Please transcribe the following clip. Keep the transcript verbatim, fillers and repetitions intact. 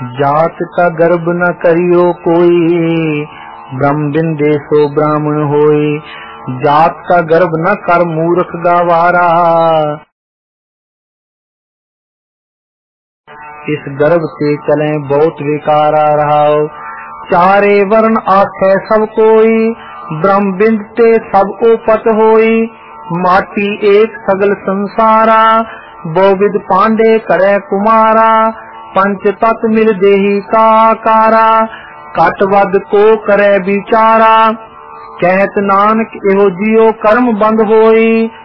जात का गर्भ न करियो कोई, ब्रह्म बिंदे सो ब्राह्मण होई। जात का गर्भ न कर मूर्ख गवारा, इस गर्भ से चले बहुत विकारा रहाओ। चारे वर्ण आखे सब कोई, ब्रह्म बिंद ते सब ओपत होई। माटी एक सगल संसारा, बहुविध पांडे करे कुमारा। पंच तत्व मिल देही का आकारा, कट वद को करे विचारा। कहत नानक एहो जियो कर्म बंद होई।